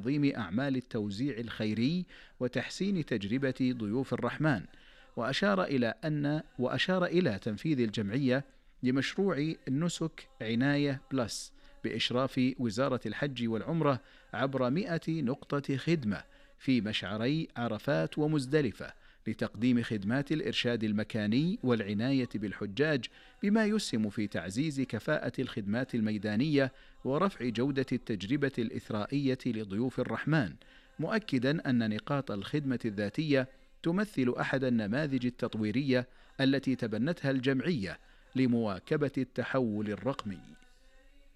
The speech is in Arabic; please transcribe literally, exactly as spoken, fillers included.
تنظيم أعمال التوزيع الخيري وتحسين تجربة ضيوف الرحمن. وأشار إلى أن وأشار إلى تنفيذ الجمعية لمشروع نسك عناية بلس بإشراف وزارة الحج والعمرة عبر مئة نقطة خدمة في مشعري عرفات ومزدلفة لتقديم خدمات الإرشاد المكاني والعناية بالحجاج، بما يسهم في تعزيز كفاءة الخدمات الميدانية ورفع جودة التجربة الإثرائية لضيوف الرحمن، مؤكدا أن نقاط الخدمة الذاتية تمثل أحد النماذج التطويرية التي تبنتها الجمعية لمواكبة التحول الرقمي.